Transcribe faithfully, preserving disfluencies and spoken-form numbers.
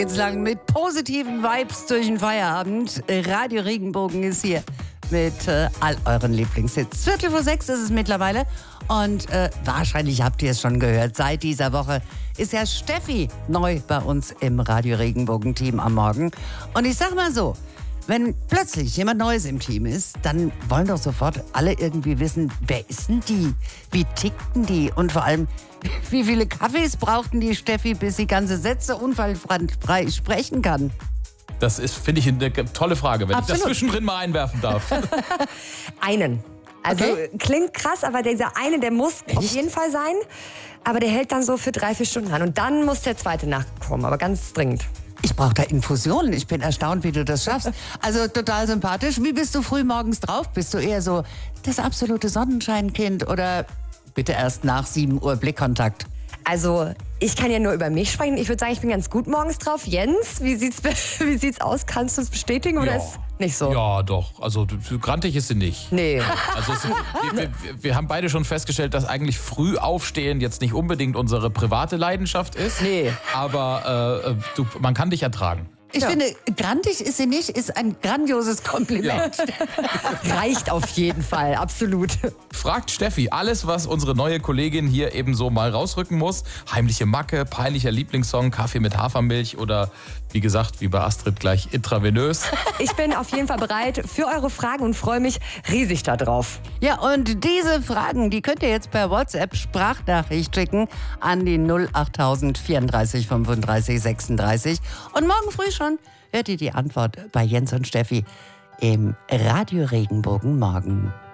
Jetzt lang mit positiven Vibes durch den Feierabend. Radio Regenbogen ist hier mit äh, all euren Lieblingshits. Viertel vor sechs ist es mittlerweile und äh, wahrscheinlich habt ihr es schon gehört. Seit dieser Woche ist ja Steffi neu bei uns im Radio Regenbogen Team am Morgen. Und ich sag mal so, wenn plötzlich jemand Neues im Team ist, dann wollen doch sofort alle irgendwie wissen, wer ist denn die? Wie tickten die? Und vor allem, wie viele Kaffees brauchten die Steffi, bis sie ganze Sätze unfallfrei sprechen kann? Das ist, finde ich, eine tolle Frage, wenn Absolut. ich das zwischendrin mal einwerfen darf. Einen. Also Okay. klingt krass, aber dieser eine, der muss auf jeden Fall sein. Aber der hält dann so für drei, vier Stunden an. Und dann muss der zweite nachkommen, aber ganz dringend. Ich brauche da Infusionen. Ich bin erstaunt, wie du das schaffst. Also total sympathisch. Wie bist du früh morgens drauf? Bist du eher so das absolute Sonnenscheinkind oder bitte erst nach sieben Uhr Blickkontakt? Also ich kann ja nur über mich sprechen. Ich würde sagen, ich bin ganz gut morgens drauf. Jens, wie sieht's, wie sieht's aus? Kannst du es bestätigen oder Ja. ist nicht so? Ja, doch. Also du- grantig ist sie nicht. Nee. Also es, wir, wir, wir haben beide schon festgestellt, dass eigentlich früh aufstehen jetzt nicht unbedingt unsere private Leidenschaft ist. Nee. Aber äh, du, man kann dich ertragen. Ich Ja. finde, grantig ist sie nicht, ist ein grandioses Kompliment. Reicht auf jeden Fall, absolut. Fragt Steffi alles, was unsere neue Kollegin hier eben so mal rausrücken muss. Heimliche Macke, peinlicher Lieblingssong, Kaffee mit Hafermilch oder wie gesagt, wie bei Astrid gleich intravenös. Ich bin auf jeden Fall bereit für eure Fragen und freue mich riesig darauf. Ja, und diese Fragen, die könnt ihr jetzt per WhatsApp Sprachnachricht schicken an die null achttausend vierunddreißig fünfunddreißig sechsunddreißig. Und morgen früh schon hört ihr die Antwort bei Jens und Steffi im Radio Regenbogen morgen.